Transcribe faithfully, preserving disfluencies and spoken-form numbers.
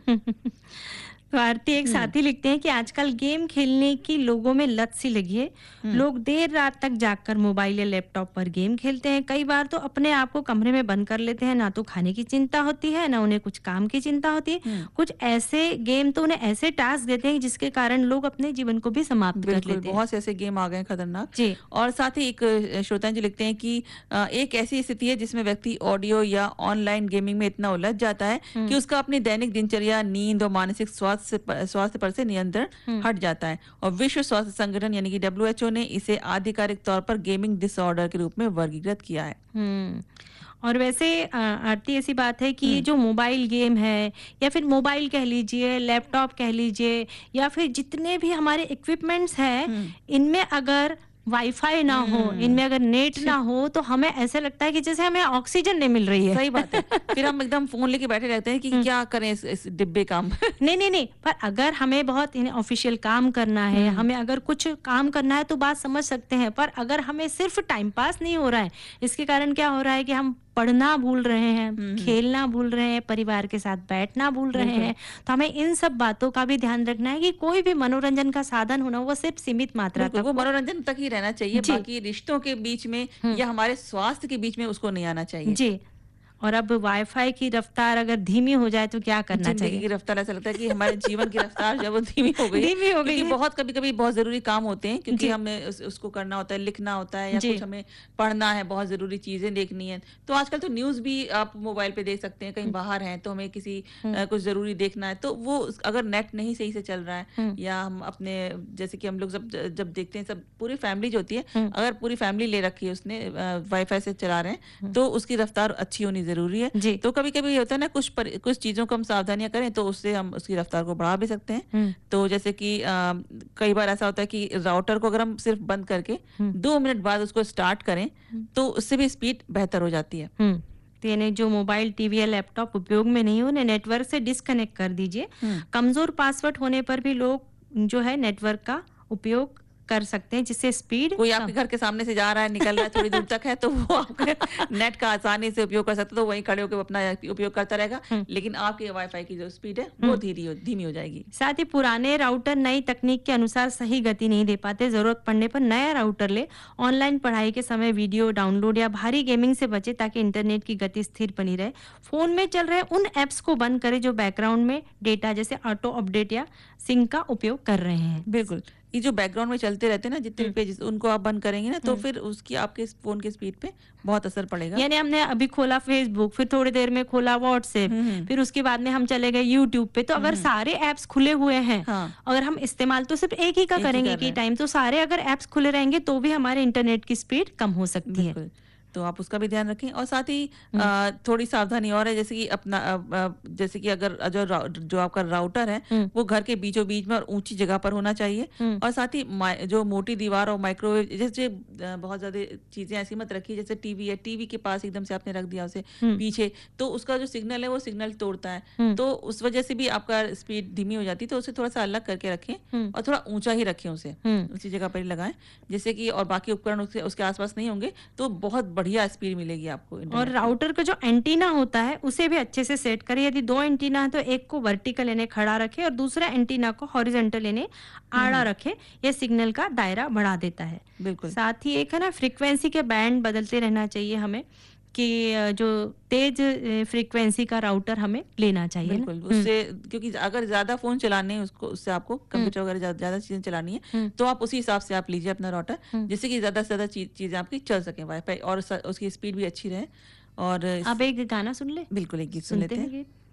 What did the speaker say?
तो आरती एक हुँ। साथी लिखते हैं कि आजकल गेम खेलने की लोगों में लत सी लगी है। हुँ। लोग देर रात तक जागकर मोबाइल या लैपटॉप पर गेम खेलते हैं। कई बार तो अपने आप को कमरे में बंद कर लेते हैं। ना तो खाने की चिंता होती है, ना उन्हें कुछ काम की चिंता होती है। हुँ। कुछ ऐसे गेम तो उन्हें ऐसे टास्क देते हैं जिसके कारण लोग अपने जीवन को भी समाप्त कर बिल्कुल, लेते हैं। बहुत से ऐसे गेम आ गए हैं खतरनाक। जी। और साथ ही एक अ, श्रोता जी लिखते हैं कि अ, एक ऐसी स्थिति है जिसमें व्यक्ति ऑडियो या ऑनलाइन गेमिंग में इतना उलझ जाता है हुँ, कि उसका अपनी दैनिक दिनचर्या, नींद और मानसिक स्वास्थ्य से प स्वास्थ्य पर से नियंत्रण हुँ। हट जाता है। और विश्व स्वास्थ्य संगठन यानी कि डब्ल्यू एच ओ ने इसे आधिकारिक तौर पर गेमिंग डिसऑर्डर के रूप में वर्गीकृत किया है। हुँ। और वैसे अ, आरती ऐसी बात है कि ये हुँ। जो मोबाइल गेम है या फिर मोबाइल कह लीजिए, लैपटॉप कह लीजिए या फिर जितने भी हमारे इक्विपमेंट्स हैं, हुँ। इनमें अगर वाईफ़ाई ना हो, हुँ। इनमें अगर नेट ना हो, तो हमें ऐसा लगता है कि जैसे हमें ऑक्सीजन नहीं मिल रही है। सही बात है। फिर हम एकदम फ़ोन लेके बैठे रहते हैं कि हुँ। क्या करें इस इस डिब्बे काम। नहीं, नहीं, नहीं, पर अगर हमें बहुत इन्हें ऑफ़िशियल काम करना है, हुँ। हमें अगर कुछ काम करना है तो बात समझ सकते हैं, पर अगर हमें सिर्फ़ टाइम पास नहीं हो रहा है, इसके कारण क्या हो रहा है कि हम पढ़ना भूल रहे हैं, हुँ, हुँ। खेलना भूल रहे हैं, परिवार के साथ बैठना भूल रहे बिल्कुल। हैं, तो हमें इन सब बातों का भी ध्यान रखना है कि कोई भी मनोरंजन का साधन हो ना, वो सिर्फ़ सीमित मात्रा बिल्कुल, तक वो हो। मनोरंजन तक ही रहना चाहिए, जी। बाकी रिश्तों के बीच में हुँ। या हमारे स्वास्थ्य के बीच में उसको नहीं आना चाहिए। जी। और अब वाईफ़ाई की रफ़्तार अगर धीमी हो जाए तो क्या करना ज़िंदगी चाहिए? की रफ़्तार ऐसा लगता है कि हमारे जीवन की रफ़्तार जो है वो धीमी हो गई है, धीमी हो गई क्योंकि है। बहुत कभी-कभी बहुत ज़रूरी काम होते हैं, क्योंकि जी, हमें उस उसको करना होता है, लिखना होता है या जी। कुछ हमें पढ़ना है, बहुत ज़रूरी चीज़ें देखनी है। तो आजकल तो न्यूज़ भी आप मोबाइल पे देख सकते हैं, कहीं हुँ, बाहर हैं तो हमें किसी हुँ, अ, कुछ ज़रूरी देखना है, तो वो उस अगर नेट नहीं सही से चल रहा है हुँ, या हम अपने जैसे कि हम लोग जब जब देखते हैं सब पूरी फैमिली जो होती है, हुँ, अगर पूरी फैमिली ले रखी है उसने अ, वाई-फाई से चला रहे हैं, हुँ। तो उसकी रफ़्तार अच्छी होनी ज़रूरी है। जी। तो कभी-कभी ये होता है ना कुछ पर कुछ चीज़ों को हम सावधानियाँ करें तो उससे हम उसकी रफ़्तार को बढ़ा भी सकते हैं। हुँ, तो जैसे कि अ, कई बार ऐसा होता है कि राउटर को अगर हम सिर्फ़ बंद करके हुँ, दो मिनट बाद उसको स्टार्ट करें, हुँ, तो उससे भी स्पीड बेहतर हो जाती है। हुँ। तो यानी जो मोबाइल, टीवी या लैपटॉप उपयोग में नहीं हो, उन्हें नेटवर्क से डिस्कनेक्ट कर दीजिए। हुँ। कमज़ोर पासवर्ड होने पर भी लोग जो है नेटवर्क का उपयोग कर सकते हैं, जिससे स्पीड कोई आपके कम घर के सामने से जा रहा है, निकल रहा है, थोड़ी दूर तक है, तो वो आपके नेट का आसानी से उपयोग कर सकता है, तो वहीं खड़े होके वो अपना उपयोग करता रहेगा। हुँ, लेकिन आपके वाई-फाई की जो स्पीड है, वो हुँ। धीरी हो धीमी हो जाएगी। साथ ही पुराने राउटर नई तकनीक के अनुसार सही गति नहीं दे पाते। ज़रूरत पड़ने पर नया राउटर ले। ऑनलाइन पढ़ाई के समय वीडियो डाउनलोड या भारी गेमिंग से बचे ताकि इंटरनेट की गति स्थिर बनी रहे। फ़ोन में चल रहे उन ऐप्स को बंद करें जो बैकग्राउंड में डेटा जैसे ऑटो अपडेट या सिंक का उपयोग कर रहे हैं। बिल्कुल। ये जो बैकग्राउंड में चलते रहते हैं ना जितने भी हुँ, पेजेज़ उनको आप बंद करेंगे ना तो हुँ। फिर उसकी आपके इस फ़ोन की स्पीड पे बहुत असर पड़ेगा। यानी हमने अभी खोला फ़ेसबुक, फिर थोड़ी देर में खोला व्हाट्सएप, हुँ, हुँ। फिर उसके बाद में हम चले गए यूट्यूब पे। तो हुँ, अगर हुँ। सारे ऐप्स खुले हुए हैं, हाँ, अगर हम इस्तेमाल तो सिर्फ़ एक ही का एक ही करेंगे कर एक रहे ही हैं। टाइम, तो सारे अगर ऐप्स खुले रहेंगे तो भी हमारे इंटरनेट की स्पीड कम हो सकती है। बिल्कुल, तो आप उसका भी ध्यान रखें और साथ ही हुँ, अ, थोड़ी सावधानी और है जैसे कि अपना अ अ, जैसे कि अगर जो राउ जो आपका राउटर है, हुँ, वो घर के बीचों-बीच में और ऊँची जगह पर होना चाहिए हुँ, और साथ ही माइ जो मोटी दीवार और माइक्रोवेव जैसे अ, बहुत ज़्यादा चीज़ें ऐसी मत रखिए जैसे टीवी है, टीवी के पास एकदम से आपने रख दिया उसे हुँ, पीछे, तो उसका जो सिग्नल है वो सिग्नल तोड़ता है, हुँ, तो उस वजह से भी आपका स्पीड धीमी हो जाती है, तो उसे थोड़ा-सा अलग करके रखें हुँ, और थोड़ा ऊँचा ही रखें उसे, हुँ। उसी जगह पर ही लगाएँ, जिससे कि और बाकी उपकरण उसके उसके आस-पास नहीं होंगे, तो बहुत बढ़िया स्पीड मिलेगी आपको और इंटरनेट की। राउटर का जो एंटीना होता है, उसे भी अच्छे से सेट करें। यदि दो एंटीना है तो एक को वर्टिकल यानी खड़ा रखें और दूसरा एंटीना को हॉरिजॉन्टल यानी हुँ, आड़ा हुँ। रखें। यह सिग्नल का दायरा बढ़ा देता है। बिल्कुल, साथ ही एक है ना फ्रीक्वेंसी के बैंड बदलते रहना चाहिए हमें कि अ, जो तेज़ अ, फ्रीक्वेंसी का राउटर हमें लेना चाहिए ना। बिल्कुल, हुँ, उससे क्योंकि अगर ज़्यादा फ़ोन चलाने हैं उसको उससे आपको हुँ, कंप्यूटर वगैरह ज़्या ज़्यादा चीज़ें चलानी है, हुँ, तो आप उसी हिसाब से आप लीजिए अपना राउटर, हुँ। जिससे कि ज़्यादा से ज़्यादा ची चीज़ें आपकी चल सकें वाई-फाई और स उसकी स्पीड भी अच्छी रहे और इस अब एक गाना सुन ले? बिल्कुल, एक गीत सुन सुनते लेते हैं हैं। गीत।